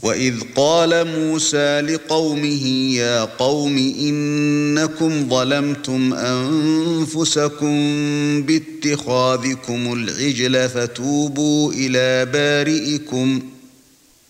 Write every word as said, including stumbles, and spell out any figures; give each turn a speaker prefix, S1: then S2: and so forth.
S1: وَإِذْ قَالَ مُوسَى لِقَوْمِهِ يَا قَوْمِ إِنَّكُمْ ظَلَمْتُمْ أَنفُسَكُمْ بِاتِّخَاذِكُمُ الْعِجْلَ فَتُوبُوا إِلَى بَارِئِكُمْ